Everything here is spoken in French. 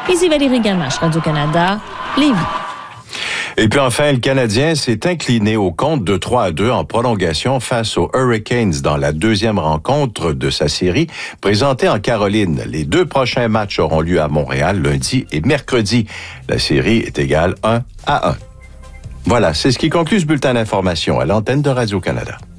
Ici Valérie Gamache, Radio-Canada, Lévis. Et puis enfin, le Canadien s'est incliné au compte de 3-2 en prolongation face aux Hurricanes dans la deuxième rencontre de sa série présentée en Caroline. Les 2 prochains matchs auront lieu à Montréal lundi et mercredi. La série est égale 1-1. Voilà, c'est ce qui conclut ce bulletin d'information à l'antenne de Radio-Canada.